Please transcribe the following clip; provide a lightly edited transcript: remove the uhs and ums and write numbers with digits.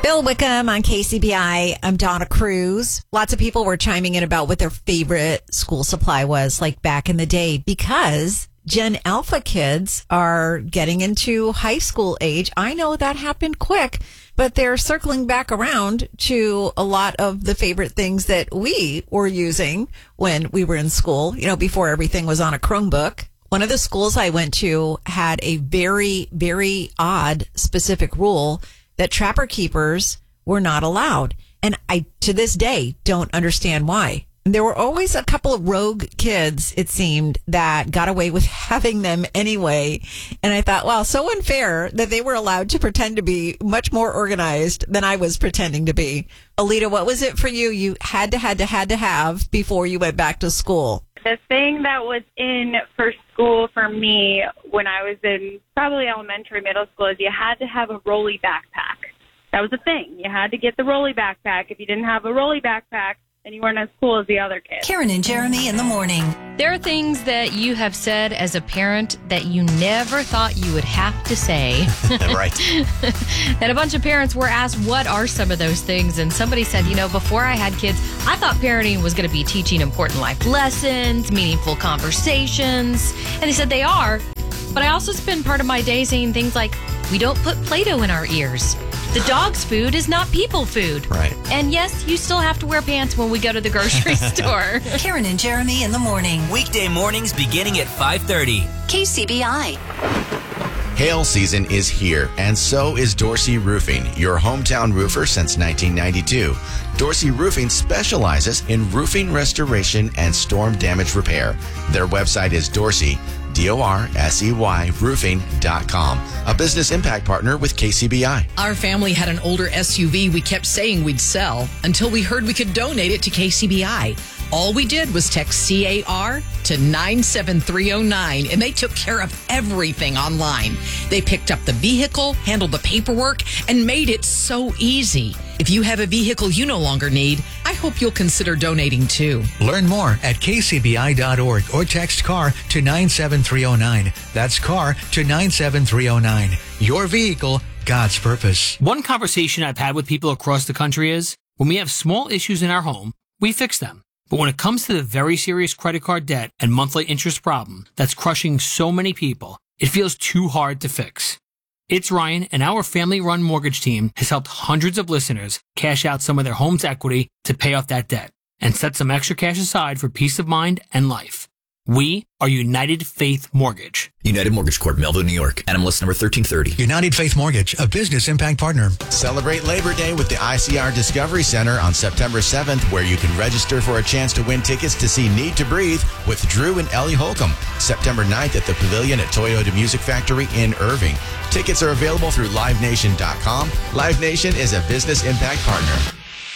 Bill Wickham on KCBI. I'm Donna Cruz. Lots of people were chiming in about what their favorite school supply was like back in the day because Gen Alpha kids are getting into high school age. I know that happened quick, but they're circling back around to a lot of the favorite things that we were using when we were in school, before everything was on a Chromebook. One of the schools I went to had a very, very odd specific rule that trapper keepers were not allowed. And I, to this day, don't understand why. There were always a couple of rogue kids, it seemed, that got away with having them anyway. And I thought, wow, so unfair that they were allowed to pretend to be much more organized than I was pretending to be. Alita, what was it for you? You had to have before you went back to school? The thing that was in for school for me when I was in probably elementary, middle school is you had to have a rolly backpack. That was the thing. You had to get the rolly backpack. If you didn't have a rolly backpack, then you weren't as cool as the other kids. Karen and Jeremy in the morning. There are things that you have said as a parent that you never thought you would have to say. Right. And a bunch of parents were asked, what are some of those things? And somebody said, before I had kids, I thought parenting was going to be teaching important life lessons, meaningful conversations. And they said they are. But I also spend part of my day saying things like, we don't put Play-Doh in our ears. The dog's food is not people food. Right. And yes, you still have to wear pants when we go to the grocery store. Karen and Jeremy in the morning. Weekday mornings beginning at 5:30. KCBI. Hail season is here, and so is Dorsey Roofing, your hometown roofer since 1992. Dorsey Roofing specializes in roofing restoration and storm damage repair. Their website is Dorsey, D-O-R-S-E-Y, roofing.com, a business impact partner with KCBI. Our family had an older SUV we kept saying we'd sell until we heard we could donate it to KCBI. All we did was text CAR to 97309, and they took care of everything online. They picked up the vehicle, handled the paperwork, and made it so easy. If you have a vehicle you no longer need, I hope you'll consider donating too. Learn more at kcbi.org or text CAR to 97309. That's CAR to 97309. Your vehicle, God's purpose. One conversation I've had with people across the country is, when we have small issues in our home, we fix them. But when it comes to the very serious credit card debt and monthly interest problem that's crushing so many people, it feels too hard to fix. It's Ryan, and our family-run mortgage team has helped hundreds of listeners cash out some of their home's equity to pay off that debt and set some extra cash aside for peace of mind and life. We are United Faith Mortgage. United Mortgage Corp, Melville, New York. NMLS number 1330. United Faith Mortgage, a business impact partner. Celebrate Labor Day with the ICR Discovery Center on September 7th, where you can register for a chance to win tickets to see Need to Breathe with Drew and Ellie Holcomb. September 9th at the Pavilion at Toyota Music Factory in Irving. Tickets are available through LiveNation.com. Live Nation is a business impact partner.